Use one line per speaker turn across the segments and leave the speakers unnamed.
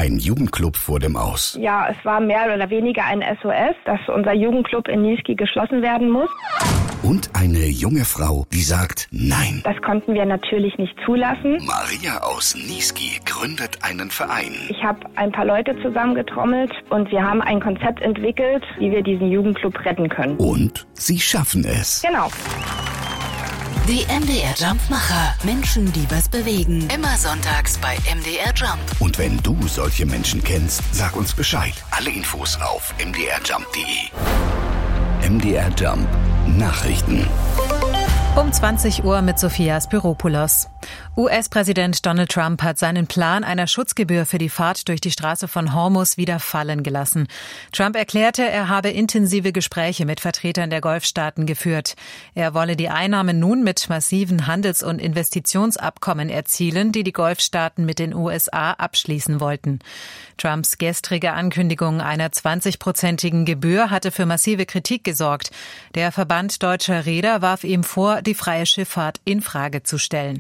Ein Jugendclub vor dem Aus.
Ja, es war mehr oder weniger ein SOS, dass unser Jugendclub in Niesky geschlossen werden muss.
Und eine junge Frau, die sagt Nein.
Das konnten wir natürlich nicht zulassen.
Maria aus Niesky gründet einen Verein.
Ich habe ein paar Leute zusammengetrommelt und wir haben ein Konzept entwickelt, wie wir diesen Jugendclub retten können.
Und sie schaffen es.
Genau.
Die MDR Jumpmacher. Menschen, die was bewegen. Immer sonntags bei MDR Jump.
Und wenn du solche Menschen kennst, sag uns Bescheid. Alle Infos auf mdrjump.de. MDR Jump Nachrichten.
Um 20 Uhr mit Sophia Spiropoulos. US-Präsident Donald Trump hat seinen Plan einer Schutzgebühr für die Fahrt durch die Straße von Hormuz wieder fallen gelassen. Trump erklärte, er habe intensive Gespräche mit Vertretern der Golfstaaten geführt. Er wolle die Einnahmen nun mit massiven Handels- und Investitionsabkommen erzielen, die die Golfstaaten mit den USA abschließen wollten. Trumps gestrige Ankündigung einer 20-prozentigen Gebühr hatte für massive Kritik gesorgt. Der Verband deutscher Reeder warf ihm vor, die freie Schifffahrt in Frage zu stellen.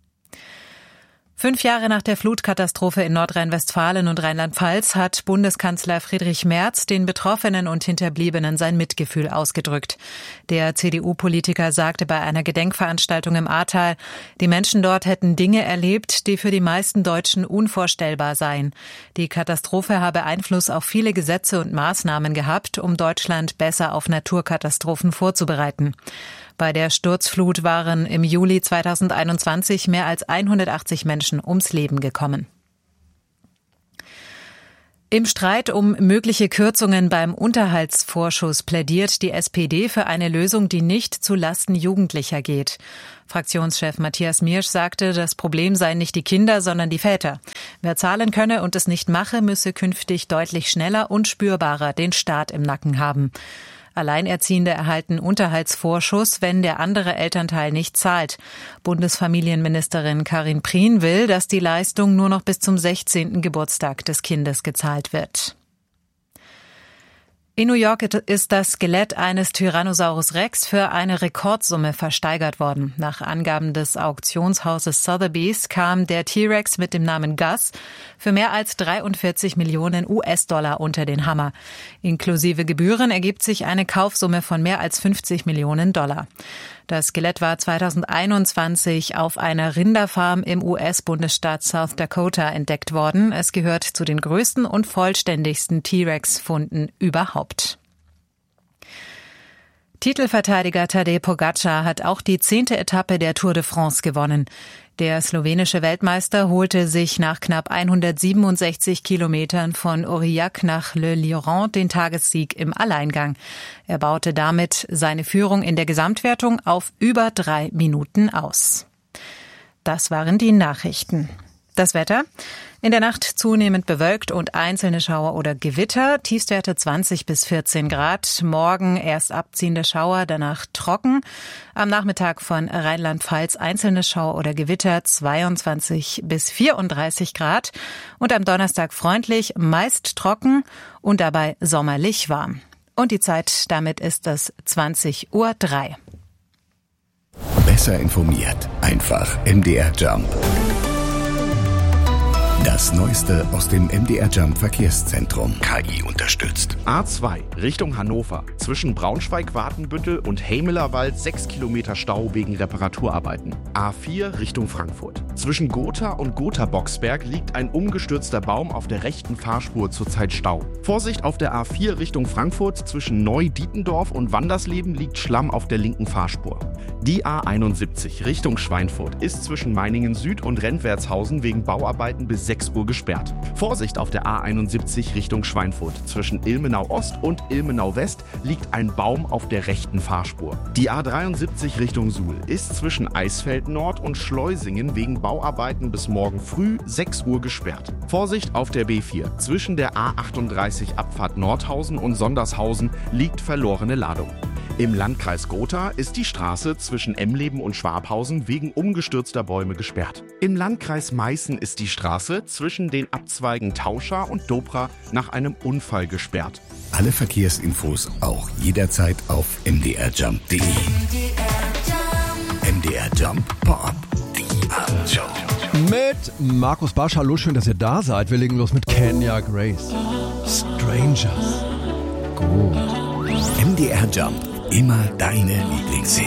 5 Jahre nach der Flutkatastrophe in Nordrhein-Westfalen und Rheinland-Pfalz hat Bundeskanzler Friedrich Merz den Betroffenen und Hinterbliebenen sein Mitgefühl ausgedrückt. Der CDU-Politiker sagte bei einer Gedenkveranstaltung im Ahrtal, die Menschen dort hätten Dinge erlebt, die für die meisten Deutschen unvorstellbar seien. Die Katastrophe habe Einfluss auf viele Gesetze und Maßnahmen gehabt, um Deutschland besser auf Naturkatastrophen vorzubereiten. Bei der Sturzflut waren im Juli 2021 mehr als 180 Menschen ums Leben gekommen. Im Streit um mögliche Kürzungen beim Unterhaltsvorschuss plädiert die SPD für eine Lösung, die nicht zu Lasten Jugendlicher geht. Fraktionschef Matthias Miersch sagte, das Problem seien nicht die Kinder, sondern die Väter. Wer zahlen könne und es nicht mache, müsse künftig deutlich schneller und spürbarer den Staat im Nacken haben. Alleinerziehende erhalten Unterhaltsvorschuss, wenn der andere Elternteil nicht zahlt. Bundesfamilienministerin Karin Prien will, dass die Leistung nur noch bis zum 16. Geburtstag des Kindes gezahlt wird. In New York ist das Skelett eines Tyrannosaurus Rex für eine Rekordsumme versteigert worden. Nach Angaben des Auktionshauses Sotheby's kam der T-Rex mit dem Namen Gus für mehr als 43 Millionen US-Dollar unter den Hammer. Inklusive Gebühren ergibt sich eine Kaufsumme von mehr als 50 Millionen Dollar. Das Skelett war 2021 auf einer Rinderfarm im US-Bundesstaat South Dakota entdeckt worden. Es gehört zu den größten und vollständigsten T-Rex-Funden überhaupt. Titelverteidiger Tadej Pogačar hat auch die 10. Etappe der Tour de France gewonnen. Der slowenische Weltmeister holte sich nach knapp 167 Kilometern von Aurillac nach Le Lieuran den Tagessieg im Alleingang. Er baute damit seine Führung in der Gesamtwertung auf über 3 Minuten aus. Das waren die Nachrichten. Das Wetter? In der Nacht zunehmend bewölkt und einzelne Schauer oder Gewitter, Tiefstwerte 20 bis 14 Grad. Morgen erst abziehende Schauer, danach trocken. Am Nachmittag von Rheinland-Pfalz einzelne Schauer oder Gewitter 22 bis 34 Grad. Und am Donnerstag freundlich, meist trocken und dabei sommerlich warm. Und die Zeit, damit ist es 20:03 Uhr.
Besser informiert, einfach MDR Jump. Das Neueste aus dem MDR Jump Verkehrszentrum. KI unterstützt.
A2 Richtung Hannover. Zwischen Braunschweig-Watenbüttel und Heimelerwald 6 Kilometer Stau wegen Reparaturarbeiten. A4 Richtung Frankfurt. Zwischen Gotha und Gotha-Boxberg liegt ein umgestürzter Baum auf der rechten Fahrspur, zurzeit Stau. Vorsicht auf der A4 Richtung Frankfurt. Zwischen Neu-Dietendorf und Wandersleben liegt Schlamm auf der linken Fahrspur. Die A71 Richtung Schweinfurt ist zwischen Meiningen Süd und Rentwertshausen wegen Bauarbeiten bis 6 Uhr gesperrt. Vorsicht auf der A71 Richtung Schweinfurt. Zwischen Ilmenau Ost und Ilmenau West liegt ein Baum auf der rechten Fahrspur. Die A73 Richtung Suhl ist zwischen Eisfeld Nord und Schleusingen wegen Bauarbeiten bis morgen früh 6 Uhr gesperrt. Vorsicht auf der B4. Zwischen der A38 Abfahrt Nordhausen und Sondershausen liegt verlorene Ladung. Im Landkreis Gotha ist die Straße zwischen Emleben und Schwabhausen wegen umgestürzter Bäume gesperrt. Im Landkreis Meißen ist die Straße zwischen den Abzweigen Tauscha und Dobra nach einem Unfall gesperrt.
Alle Verkehrsinfos auch jederzeit auf mdrjump.de. MDR Jump Pop, die Abendshow.
Mit Markus Barsch. Hallo, schön, dass ihr da seid. Wir legen los mit Kenya Grace. Strangers.
Gut. MDR Jump. Immer deine Lieblingshits.